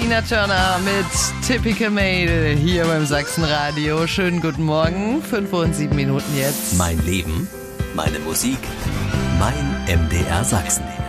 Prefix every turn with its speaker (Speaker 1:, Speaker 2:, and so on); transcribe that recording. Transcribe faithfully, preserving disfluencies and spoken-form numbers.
Speaker 1: Tina Turner mit Typical Male hier beim Sachsenradio. Schönen guten Morgen, fünf Uhr und sieben Minuten jetzt.
Speaker 2: Mein Leben, meine Musik, mein M D R Sachsen.